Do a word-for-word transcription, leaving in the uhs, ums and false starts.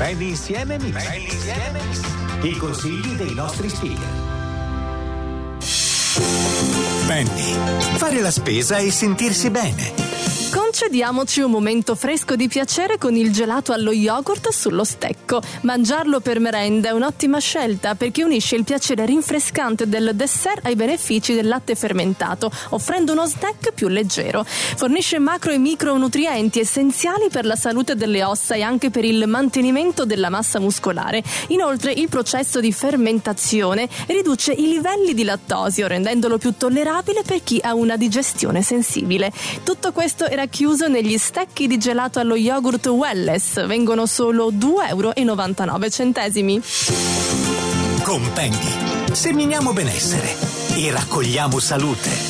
Penny insieme Mix. Penny insieme Mix. I consigli dei nostri speaker. Penny, fare la spesa e sentirsi bene. Concediamoci un momento fresco di piacere con il gelato allo yogurt sullo stecco. Mangiarlo per merenda è un'ottima scelta perché unisce il piacere rinfrescante del dessert ai benefici del latte fermentato, offrendo uno snack più leggero. Fornisce macro e micronutrienti essenziali per la salute delle ossa e anche per il mantenimento della massa muscolare. Inoltre, il processo di fermentazione riduce i livelli di lattosio, rendendolo più tollerabile per chi ha una digestione sensibile. Tutto questo era chiuso negli stecchi di gelato allo yogurt Welless. Vengono solo due euro e novantanove centesimi. Con Penny seminiamo benessere e raccogliamo salute.